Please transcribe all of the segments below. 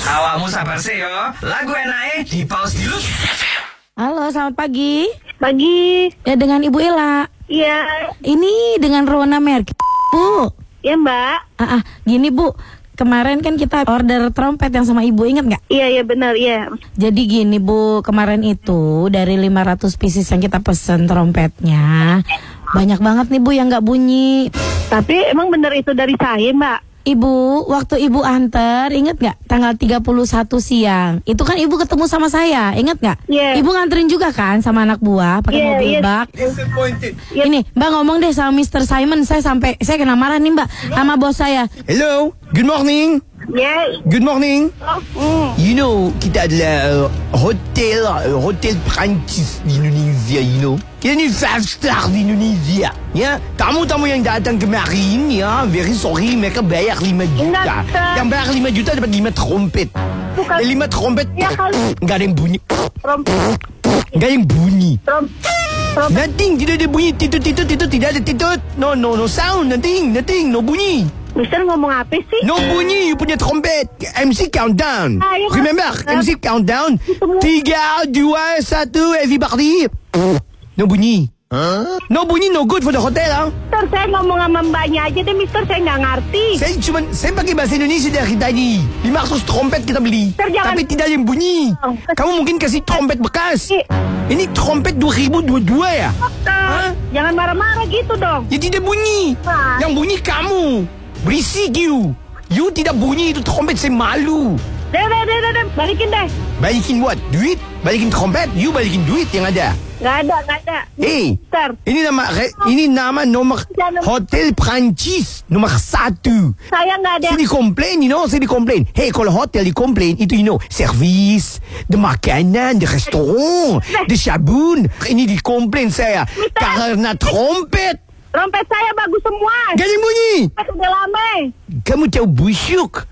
Awakmu sabar sih yo. Lagu enake di pause dulu. Halo, selamat pagi. Pagi. Ya, dengan Ibu Ella. Iya. Ini dengan Rona Merk. Bu. Iya, Mbak. Gini Bu, kemarin kan kita order trompet yang sama Ibu, ingat nggak? Iya benar, iya. Jadi gini Bu, kemarin itu dari 500 pieces yang kita pesen trompetnya, banyak banget nih Bu yang nggak bunyi. Tapi emang benar itu dari saya, Mbak? Ibu, waktu Ibu anter, ingat nggak? Tanggal 31 siang. Itu kan Ibu ketemu sama saya, ingat nggak? Iya. Ibu nganterin juga kan sama anak buah pakai mobil bak. Iya. Ini, Mbak ngomong deh sama Mr. Simon, saya kena marah nih Mbak sama bos saya. Hello, good morning. Iya. Good morning. Oh, You know, kita adalah hotel Perancis di Indonesia, you know. Kita ni 5 star di Indonesia. Ya, tamu-tamu yang datang kemarin, ya, very sorry, mereka bayar 5 juta. Enggak, Sir. Yang bayar 5 juta dapat 5 trompet. Bukan. 5 trompet, Ya, kali. nggak ada yang bunyi. trompet. Nggak ada yang bunyi. Trompet. Nothing, tidak ada bunyi. Titut, tidak ada titut. No sound, nothing, no bunyi. Mister ngomong apa sih? No bunyi, you punya trompet. MC countdown. Ayo, Remember, MC countdown. 3, 2, 1, everybody. No bunyi. No bunyi, no good for the hotel, ha? Mister, saya ngomong sama mbaknya aja deh, Mister. Saya nggak ngerti. Saya pakai bahasa Indonesia dari tadi. 500 trompet kita beli. Sir, jangan. Tapi tidak ada yang bunyi. Oh. Kamu mungkin kasih trompet bekas. Ih. Ini trompet 2022 ya? Mister, jangan marah-marah gitu dong. Ya tidak bunyi. Ah. Yang bunyi kamu. Berisik you. You tidak bunyi, itu trompet, saya malu. Deh, balikin deh. Balikin what? Duit? Balikin trompet? You balikin duit yang ada. Nggak ada. Hey, Mister, ini nama nomor Jangan. Hotel Perancis nomor 1. saya nggak ada. Saya dikomplain, saya dikomplain. Hey, kalau hotel dikomplain, itu servis, de makanan, de restoran, de sabun. Ini dikomplain saya karena trompet. Trompet saya bagus semua. Gak ada yang bunyi. Udah lama. Kamu tahu busyuk?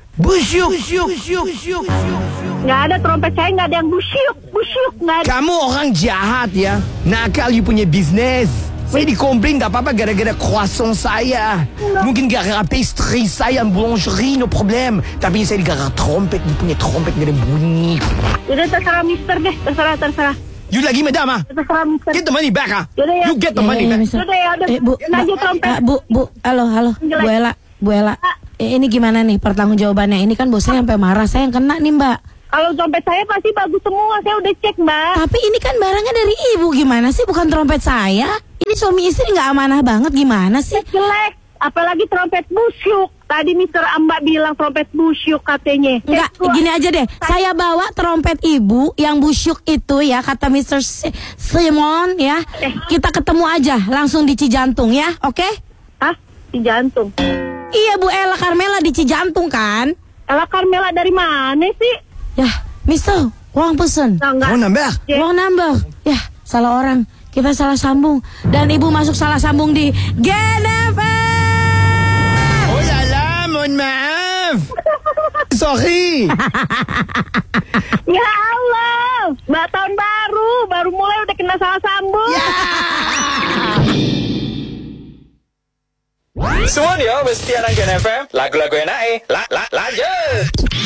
Nggak ada, trompet saya nggak ada yang busyuk, nggak ada. Kamu orang jahat ya. Nakal you punya bisnis. Saya dikomplain gak apa-apa gara-gara croissant saya. Mungkin gara-gara pastry saya, boulangerie, no problem. Tapi saya gara-gara trompet, you punya trompet gak ada yang bunyi. Udah terserah Mister deh, terserah. You lagi madam ah? Terserah Mister. Get the money back ah? Yaudah, ya. You get the money back. Udah ya, udah. Bu, Aja trompet. Bu, halo, Bu Ella. Ini gimana nih pertanggungjawabannya? Ini kan bosnya sampai marah, saya yang kena nih Mbak. Kalau trompet saya pasti bagus semua, saya udah cek, Mbak. Tapi ini kan barangnya dari Ibu, gimana sih? Bukan trompet saya. Ini suami istri nggak amanah banget, gimana sih? Jelek, apalagi trompet busyuk. Tadi Mister Amba bilang trompet busyuk katanya. Enggak, gini aja deh. Saya bawa trompet Ibu yang busyuk itu ya, kata Mr. Simon ya. Kita ketemu aja langsung di Cijantung ya, oke? Hah? Di jantung. Iya Bu Ella Carmela di Cijantung kan? Ella Carmela dari mana sih? Ya, Mister, uang pesen. Enggak. Oh nambah. Uang nambah. Ya, salah orang. Kita salah sambung. Dan Ibu masuk salah sambung di GNFM. Oh lala, mohon maaf. Sorry. Ya Allah, Mbak tahun baru mulai udah kena salah sambung. Suwon yo, mesti anak Gen FM. Lagu-lagu enake. Lanjut.